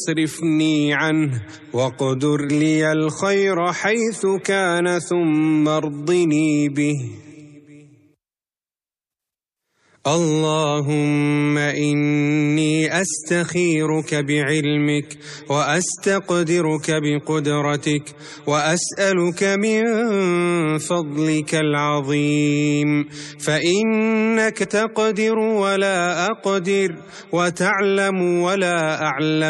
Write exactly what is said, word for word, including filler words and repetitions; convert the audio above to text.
اصرفني عنه واقدر لي الخير حيث كان ثم ارضني به. اللهم إني أستخيرك بعلمك وأستقدرك بقدرتك وأسألك من فضلك العظيم، فإنك تقدر ولا أقدر وتعلم ولا أعلم.